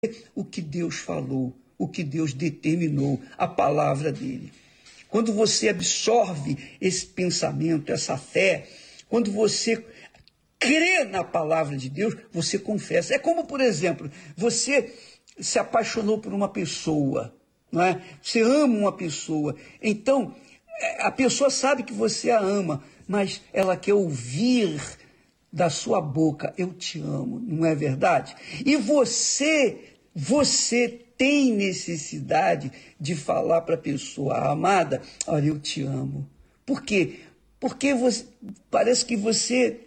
o que Deus falou, o que Deus determinou, a palavra dele. Quando você absorve esse pensamento, essa fé, quando você crê na palavra de Deus, você confessa. É como, por exemplo, você se apaixonou por uma pessoa, não é? Você ama uma pessoa, então a pessoa sabe que você a ama, mas ela quer ouvir da sua boca, eu te amo, não é verdade? E você tem necessidade de falar para a pessoa amada, olha, eu te amo. Por quê? Porque parece que você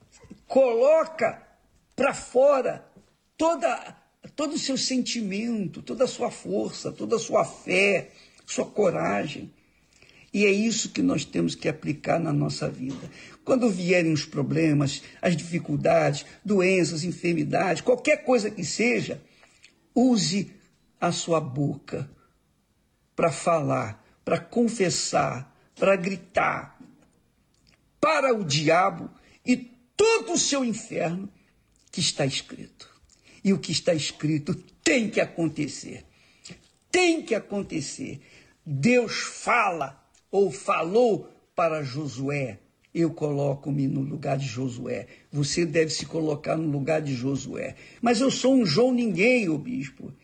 coloca para fora todo o seu sentimento, toda a sua força, toda a sua fé, sua coragem. E é isso que nós temos que aplicar na nossa vida. Quando vierem os problemas, as dificuldades, doenças, enfermidades, qualquer coisa que seja, use a sua boca para falar, para confessar, para gritar para o diabo e todo o seu inferno que está escrito. E o que está escrito tem que acontecer. Tem que acontecer. Deus fala ou falou para Josué. Eu coloco-me no lugar de Josué. Você deve se colocar no lugar de Josué. Mas eu sou um João ninguém, ô bispo.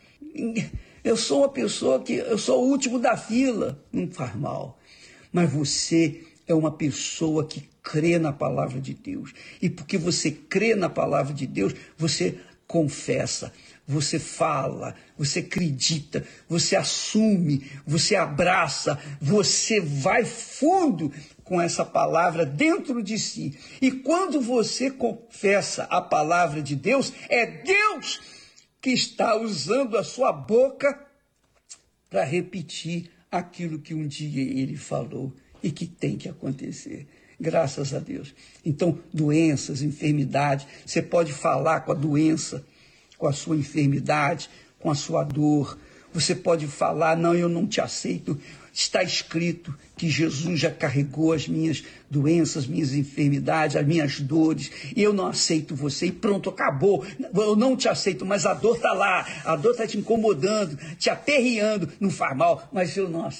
Eu sou uma pessoa eu sou o último da fila. Não faz mal. Mas você é uma pessoa que crê na palavra de Deus. E porque você crê na palavra de Deus, você confessa, você fala, você acredita, você assume, você abraça, você vai fundo com essa palavra dentro de si. E quando você confessa a palavra de Deus, é Deus que está usando a sua boca para repetir aquilo que um dia ele falou e que tem que acontecer. Graças a Deus. Então, doenças, enfermidades, você pode falar com a doença, com a sua enfermidade, com a sua dor. Você pode falar, não, eu não te aceito. Está escrito que Jesus já carregou as minhas doenças, minhas enfermidades, as minhas dores, e eu não aceito você, e pronto, acabou. Eu não te aceito, mas a dor está lá, a dor está te incomodando, te aperreando, não faz mal, mas eu não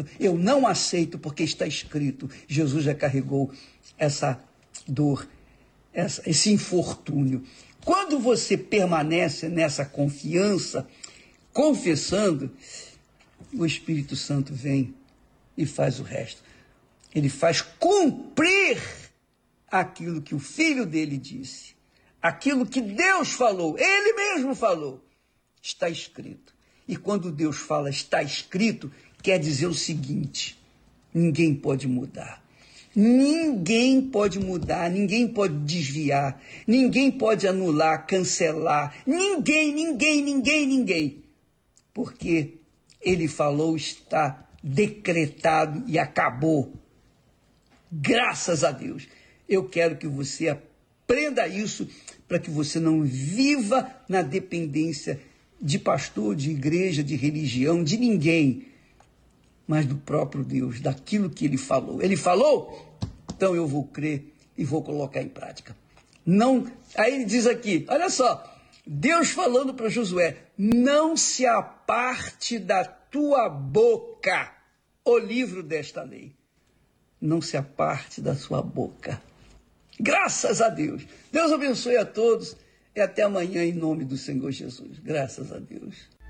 aceito, porque está escrito, Jesus já carregou essa dor, esse infortúnio. Quando você permanece nessa confiança, confessando, o Espírito Santo vem e faz o resto. Ele faz cumprir aquilo que o Filho dele disse. Aquilo que Deus falou, ele mesmo falou, está escrito. E quando Deus fala está escrito, quer dizer o seguinte, ninguém pode mudar. Ninguém pode mudar, ninguém pode desviar, ninguém pode anular, cancelar, ninguém. Porque ele falou, está decretado e acabou. Graças a Deus. Eu quero que você aprenda isso para que você não viva na dependência de pastor, de igreja, de religião, de ninguém, mas do próprio Deus, daquilo que ele falou. Ele falou? Então eu vou crer e vou colocar em prática. Não, aí ele diz aqui, olha só, Deus falando para Josué, não se aparte da tua boca o livro desta lei. Não se aparte da sua boca. Graças a Deus. Deus abençoe a todos e até amanhã em nome do Senhor Jesus. Graças a Deus.